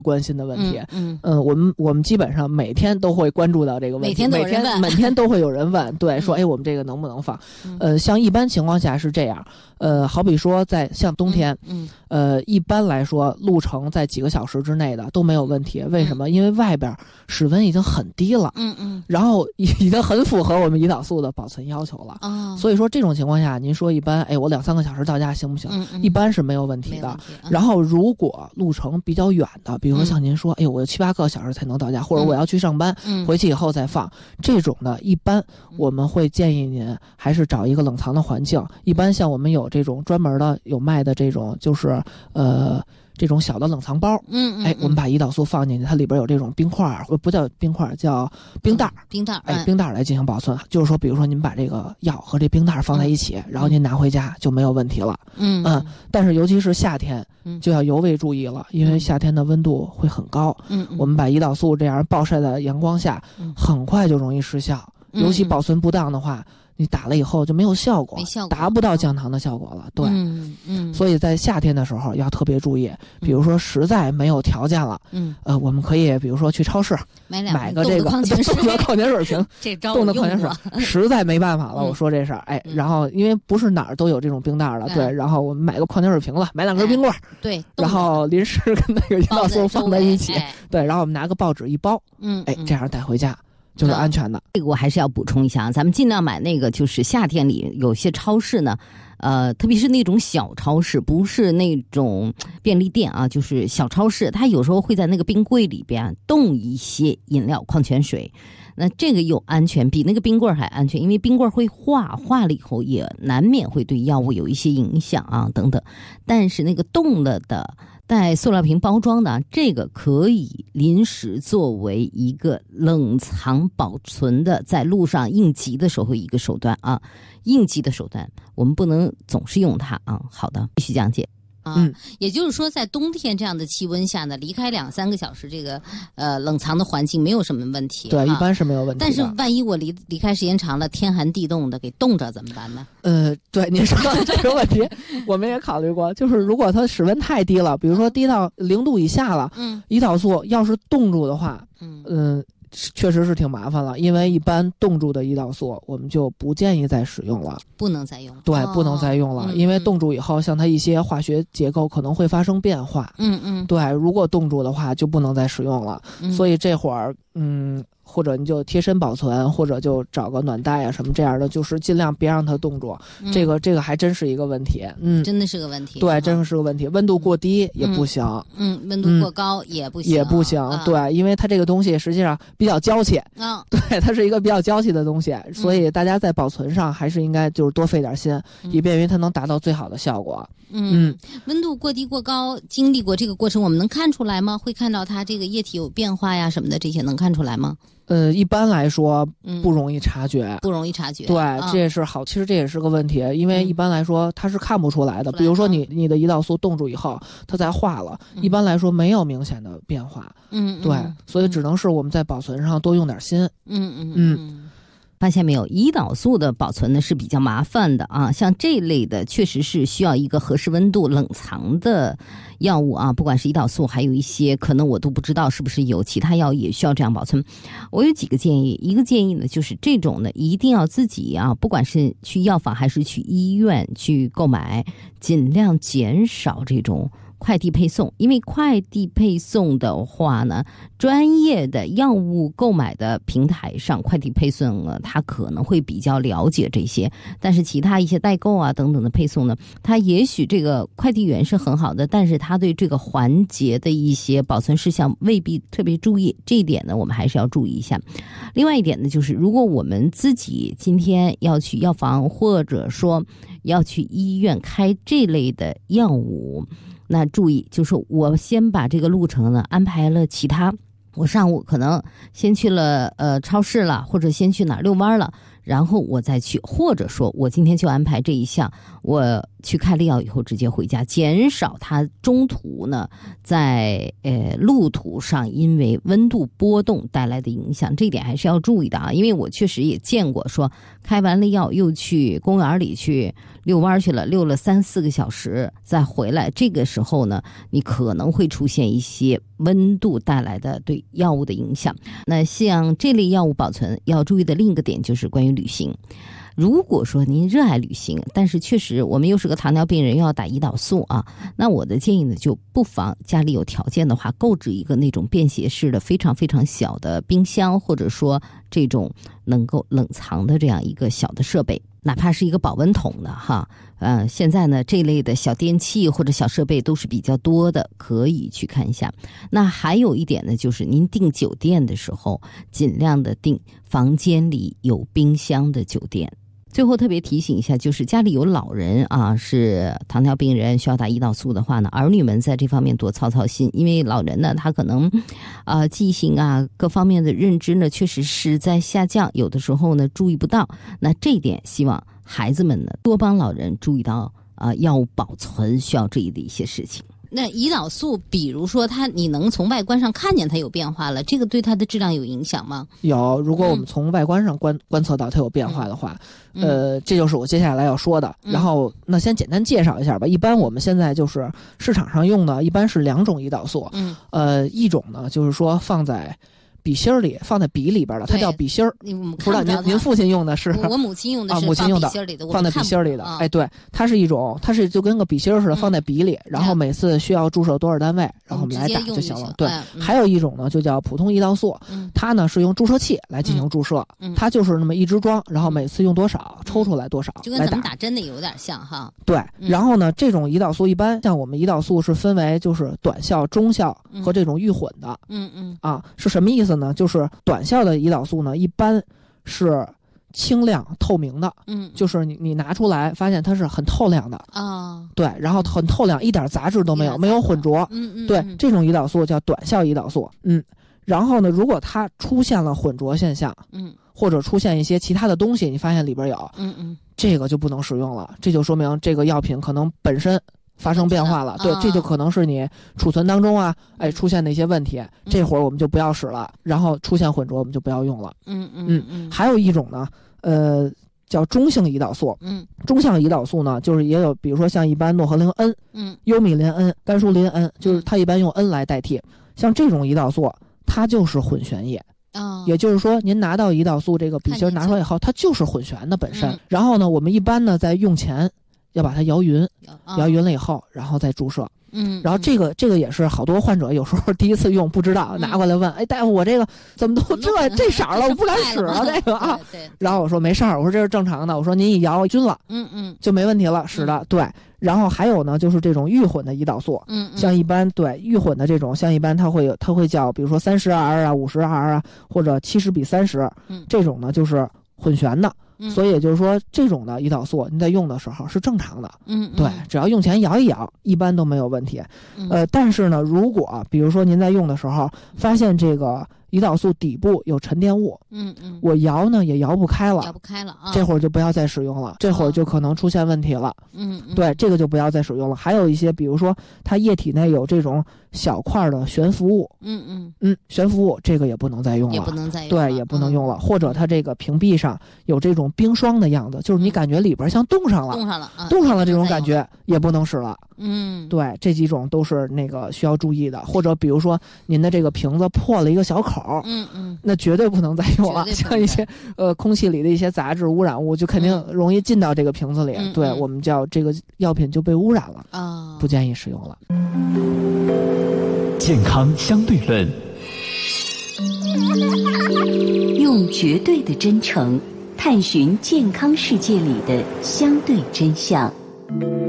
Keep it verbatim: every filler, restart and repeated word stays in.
关心的问题。 嗯， 嗯、呃，我们我们基本上每天都会关注到这个问题， 每天都有人问， 每天每天都会有人问，对，说哎，我们这个能不能放？呃，像一般情况下是这样，呃，好比说在像冬天， 嗯， 呃，一般来说路程在几个小时之内的都没有问题。为什么？因为外边室温已经很低了， 嗯嗯， 然后已经很符合我们胰岛素的保存要求了。 哦， 所以说这种情况下，您说一般，哎，我两三个小时到家行不行？ 嗯嗯， 一般是没有问题的。 题嗯、 然后如果路程比较远的，比如说像您说，嗯、哎呦，我有七八个小时才能到家，或者我要去上班， 嗯、 回去以后再放，这种的，一般我们会建议您还是找一个冷藏的环境。一般像我们有这种专门的有卖的这种，就是呃。这种小的冷藏包， 嗯嗯， 哎，我们把胰岛素放进去，它里边有这种冰块，或不叫冰块，叫冰袋、 嗯，冰袋， 哎，冰袋来进行保存。就是说，比如说您把这个药和这冰袋放在一起，嗯、然后您拿回家就没有问题了。 嗯嗯，但是尤其是夏天，就要尤为注意了，因为夏天的温度会很高。 嗯， 我们把胰岛素这样暴晒在阳光下， 嗯、 很快就容易失效， 嗯、 尤其保存不当的话。你打了以后就没有效果， 没效果， 达不到降糖的效果了。对， 嗯嗯， 所以在夏天的时候要特别注意。比如说实在没有条件了， 嗯， 呃，我们可以比如说去超市买两买个这个矿泉水， 冻的矿泉水瓶， 这招冻的矿泉水，实在没办法了， 嗯、 我说这事儿，哎，然后因为不是哪儿都有这种冰袋了， 嗯、 对，然后我们买个矿泉水瓶子，买两根冰棍， 哎、对， 然后临时跟那个胰岛素放在一起， 哎、 对，然后我们拿个报纸一包， 嗯， 哎，这样带回家。就是安全的、嗯， 这个我还是要补充一下，咱们尽量买那个，就是夏天里有些超市呢，呃，特别是那种小超市，不是那种便利店啊，就是小超市，它有时候会在那个冰柜里边冻一些饮料、矿泉水。那这个又安全，比那个冰棍还安全，因为冰棍会化，化了以后也难免会对药物有一些影响啊，等等。但是那个冻了的带塑料瓶包装的，这个可以临时作为一个冷藏保存的，在路上应急的时候一个手段啊，应急的手段，我们不能总是用它啊。好的，继续讲解。 啊，嗯，也就是说，在冬天这样的气温下呢，离开两三个小时这个呃冷藏的环境没有什么问题， 对， 啊、 一般是没有问题的。 但是万一我离离开时间长了，天寒地冻的，给冻着怎么办呢？ 呃，对，您说的这个问题，我们也考虑过，就是如果它室温太低了，比如说低到零度以下了， 嗯， 胰岛素要是冻住的话， 嗯嗯。呃确实是挺麻烦了，因为一般冻住的胰岛素我们就不建议再使用了， 不能再用了。 对， 哦、 不能再用了、 嗯， 因为冻住以后，像它一些化学结构可能会发生变化。 嗯嗯， 对，如果冻住的话就不能再使用了。 嗯、 所以这会儿，嗯。或者你就贴身保存，或者就找个暖袋啊什么这样的，就是尽量别让它冻住。 嗯、 这个这个还真是一个问题，嗯， 真的是个问题。 对，真是个问题。温度过低也不行， 嗯，嗯温度过高也不行， 嗯、也不行。 啊、 对，因为它这个东西实际上比较娇气， 啊， 对，它是一个比较娇气的东西，嗯、所以大家在保存上还是应该就是多费点心， 嗯、 以便于它能达到最好的效果。 嗯，嗯温度过低过高，经历过这个过程，我们能看出来吗？会看到它这个液体有变化呀什么的，这些能看出来吗？ 呃，一般来说不容易察觉， 嗯、不容易察觉。 对， 啊、 这也是好，其实这也是个问题，因为一般来说它是看不出来的。 嗯、 比如说你你的胰岛素冻住以后，它再化了， 嗯、 一般来说没有明显的变化。 嗯， 对，嗯、所以只能是我们在保存上多用点心。 嗯嗯嗯。 嗯发现没有，胰岛素的保存呢是比较麻烦的啊，像这类的确实是需要一个合适温度冷藏的药物啊，不管是胰岛素，还有一些可能我都不知道是不是有其他药也需要这样保存。我有几个建议，一个建议呢就是这种呢一定要自己啊，不管是去药房还是去医院去购买，尽量减少这种快递配送，因为快递配送的话呢，专业的药物购买的平台上快递配送呢，它可能会比较了解这些，但是其他一些代购啊等等的配送呢，它也许这个快递员是很好的，但是他对这个环节的一些保存事项未必特别注意，这一点呢我们还是要注意一下。另外一点呢，就是如果我们自己今天要去药房或者说要去医院开这类的药物，那注意，就是我先把这个路程呢安排了其他，我上午可能先去了呃超市了，或者先去哪儿遛弯了， 然后我再去，或者说我今天就安排这一项，我去开了药以后直接回家，减少它中途呢在呃路途上因为温度波动带来的影响，这一点还是要注意的啊。因为我确实也见过说开完了药又去公园里去遛弯去了，遛了三四个小时再回来，这个时候呢你可能会出现一些温度带来的对药物的影响。那像这类药物保存要注意的另一个点就是关于旅行。如果说您热爱旅行，但是确实我们又是个糖尿病人，又要打胰岛素啊，那我的建议呢，就不妨家里有条件的话，购置一个那种便携式的非常非常小的冰箱，或者说这种能够冷藏的这样一个小的设备，哪怕是一个保温桶的哈。呃，现在呢这类的小电器或者小设备都是比较多的，可以去看一下。那还有一点呢，就是您订酒店的时候，尽量的订房间里有冰箱的酒店。最后特别提醒一下，就是家里有老人啊，是糖尿病人需要打胰岛素的话呢，儿女们在这方面多操操心，因为老人呢他可能啊、呃、记性啊各方面的认知呢确实是在下降，有的时候呢注意不到。那这一点希望孩子们呢多帮老人注意到啊、呃、药物保存需要注意的一些事情。 那胰岛素，比如说它，你能从外观上看见它有变化了，这个对它的质量有影响吗？ 有，如果我们从外观上观、嗯、观测到它有变化的话，嗯、呃，这就是我接下来要说的。嗯、然后，那先简单介绍一下吧。一般我们现在就是市场上用的，一般是两种胰岛素。嗯，呃，一种呢就是说放在笔芯里，放在笔里边的，它叫笔芯儿。不知道您您父亲用的是？ 我母亲用的是啊，母亲用的放笔芯里的， 放在笔芯里的。 啊、 哎，对，它是一种，它是就跟个笔芯似的，放在笔里，嗯、然后每次需要注射多少单位，嗯、然后我们来打就行了。 行对、嗯，还有一种呢，就叫普通胰岛素，嗯、它呢是用注射器来进行注射，嗯、它就是那么一支装，然后每次用多少，嗯、抽出来多少， 就跟咱们打针的有点像哈。 对，然后呢，这种胰岛素一般像我们胰岛素是分为就是短效、中效和这种预混的。 嗯嗯。 啊，是什么意思呢？就是短效的胰岛素呢，一般是清亮透明的，嗯，就是你你拿出来发现它是很透亮的啊、哦，对，然后很透亮，一点杂质都没有，没有混浊， 嗯嗯， 对，这种胰岛素叫短效胰岛素，嗯，然后呢，如果它出现了混浊现象，嗯，或者出现一些其他的东西，你发现里边有，嗯嗯，这个就不能使用了，这就说明这个药品可能本身发生变化了，对，这就可能是你储存当中啊，哎，出现的一些问题，这会儿我们就不要使了，然后出现混浊我们就不要用了。 嗯嗯嗯。 还有一种呢，呃，叫中性胰岛素。嗯。中性胰岛素呢，就是也有，比如说像一般诺和林 N， 嗯，优米林 N、甘舒林 N， 就是它一般用 N 来代替。像这种胰岛素，它就是混悬液。 哦， 也就是说，您拿到胰岛素这个笔芯拿出来以后，它就是混悬的本身。嗯、然后呢，我们一般呢在用前要把它摇匀，摇匀了以后，然后再注射。嗯，然后这个这个也是好多患者有时候第一次用不知道，拿过来问，哎，大夫，我这个怎么都这这色了，我不敢使了这个啊。 对。 然后我说没事儿，我说这是正常的，我说您一摇均了， 嗯嗯， 就没问题了，使的对。然后还有呢，就是这种预混的胰岛素，嗯，像一般对预混的这种，像一般它会有它会叫，比如说三十 R 啊、五十 R 啊，或者七十比三十，嗯，这种呢就是混悬的。所以也就是说，这种的胰岛素你在用的时候是正常的，嗯，对，只要用前摇一摇，一般都没有问题。嗯、呃，但是呢，如果比如说您在用的时候发现这个胰岛素底部有沉淀物， 嗯嗯， 我摇呢也摇不开了， 摇不开了啊， 这会儿就不要再使用了，这会儿就可能出现问题了。 嗯、哦， 对，这个就不要再使用了。还有一些，比如说它液体内有这种小块的悬浮物， 嗯嗯嗯，悬浮物这个也不能再用了， 也不能再用了， 对，也不能用了。嗯、或者它这个屏蔽上有这种冰霜的样子，就是你感觉里边像冻上了， 冻上了，啊、 冻上了这种感觉也不能使了。 嗯， 对，这几种都是那个需要注意的。或者比如说您的这个瓶子破了一个小口， 嗯嗯， 那绝对不能再用了。像一些呃空气里的一些杂质污染物，就肯定容易进到这个瓶子里， 嗯、 对、 嗯、 我们叫这个药品就被污染了啊、哦， 不建议使用了。 健康相对论， 用绝对的真诚探寻健康世界里的相对真相。